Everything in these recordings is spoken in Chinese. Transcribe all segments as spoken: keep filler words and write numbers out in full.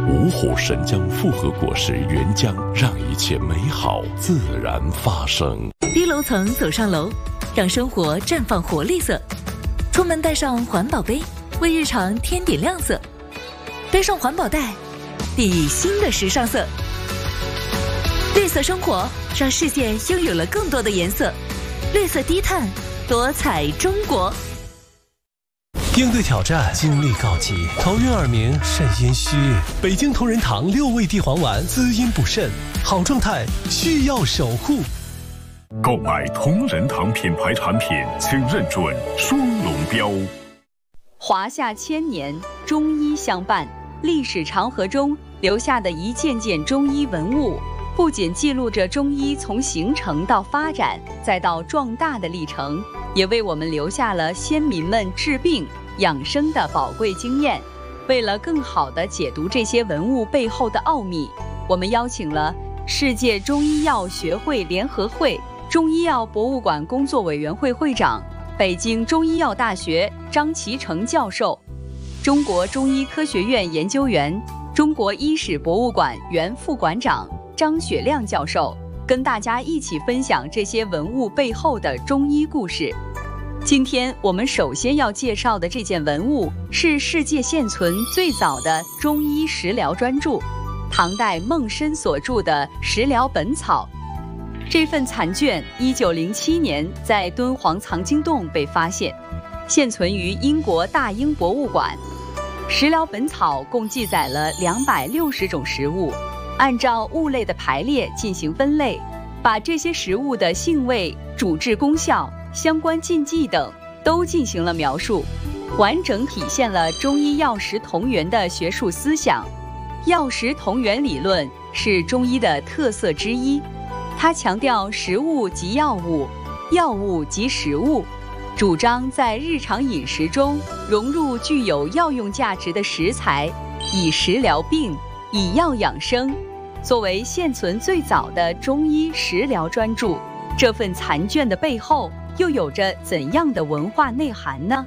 五虎神姜复合果实原浆，让一切美好自然发生。 低楼层走上楼，让生活绽放活力色。出门带上环保杯，为日常添点亮色。背上环保袋，砥砺新的时尚色。绿色生活，让世界拥有了更多的颜色。绿色低碳，多彩中国。 应对挑战，精力告急，头晕耳鸣，肾阴虚。北京同仁堂六味地黄丸，滋阴补肾，好状态需要守护。 购买同仁堂品牌产品，请认准双龙标。 华夏千年，中医相伴，历史长河中留下的一件件中医文物，不仅记录着中医从形成到发展再到壮大的历程，也为我们留下了先民们治病养生的宝贵经验。为了更好地解读这些文物背后的奥秘，我们邀请了世界中医药学会联合会中医药博物馆工作委员会会长、北京中医药大学张其成教授、中国中医科学院研究员、中国医史博物馆原副馆长张雪亮教授，跟大家一起分享这些文物背后的中医故事。今天我们首先要介绍的这件文物是世界现存最早的中医食疗专著，唐代孟申所著的《食疗本草》。这份残卷一九零七年在敦煌藏经洞被发现，现存于英国大英博物馆。《食疗本草》共记载了两百六十种食物，按照物类的排列进行分类，把这些食物的性味、主治功效、相关禁忌等都进行了描述，完整体现了中医药食同源的学术思想。药食同源理论是中医的特色之一，它强调食物即药物，药物即食物，主张在日常饮食中融入具有药用价值的食材，以食疗病，以药养生。作为现存最早的中医食疗专著，这份残卷的背后又有着怎样的文化内涵呢？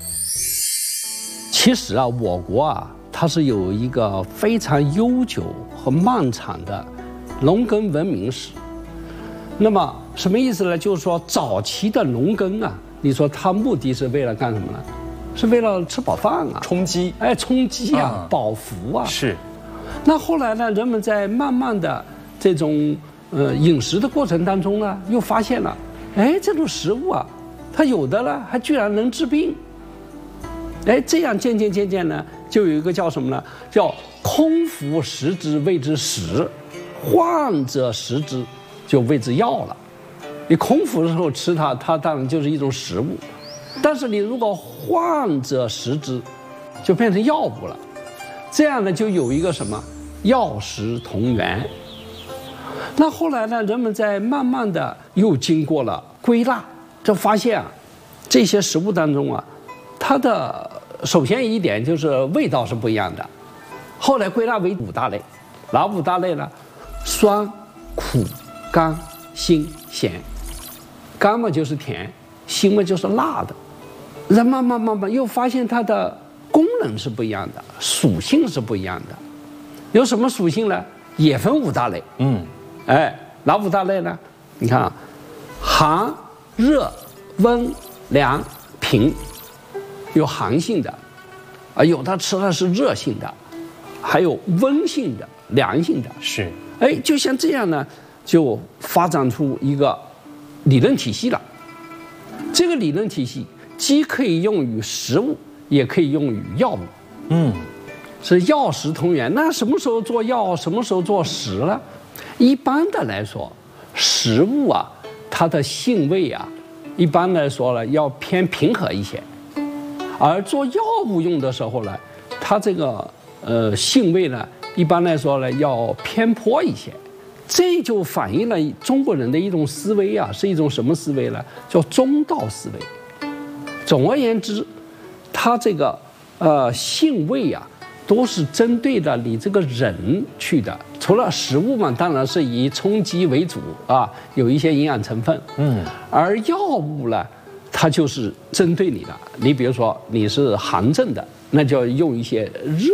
其实啊，我国啊，它是有一个非常悠久和漫长的农耕文明史。那么什么意思呢？就是说早期的农耕啊，你说它目的是为了干什么呢？是为了吃饱饭啊， 充饥， 哎，充饥啊， 啊饱腹啊。 是。 那后来呢，人们在慢慢的这种呃饮食的过程当中呢，又发现了，哎，这种食物啊，它有的呢还居然能治病。哎，这样渐渐渐渐呢，就有一个叫什么呢？叫空腹食之谓之食，患者食之就谓之药了。你空腹的时候吃它，它当然就是一种食物，但是你如果患者食之，就变成药物了。这样呢，就有一个什么药食同源。那后来呢，人们在慢慢的又经过了归纳，就发现啊，这些食物当中啊，它的首先一点就是味道是不一样的。后来归纳为五大类，哪五大类呢？酸、苦、甘、辛、咸。甘嘛就是甜，辛嘛就是辣的。人慢慢慢慢又发现它的功能是不一样的，属性是不一样的。有什么属性呢？也分五大类。嗯，哎，哪五大类呢？你看啊，寒、热、温、凉、平，有寒性的，啊，有的吃的是热性的，还有温性的、凉性的。 是， 哎，就像这样呢，就发展出一个理论体系了。这个理论体系既可以用于食物，也可以用于药物。嗯，是药食同源。那什么时候做药，什么时候做食呢？一般的来说，食物啊，它的性味啊，一般来说呢，要偏平和一些。而做药物用的时候呢，它这个呃性味呢，一般来说呢，要偏颇一些。这就反映了中国人的一种思维啊，是一种什么思维呢？叫中道思维。总而言之，它这个呃性味啊，都是针对的你这个人去的。除了食物嘛，当然是以充饥为主啊，有一些营养成分。嗯，而药物呢，它就是针对你的。你比如说你是寒症的，那就要用一些热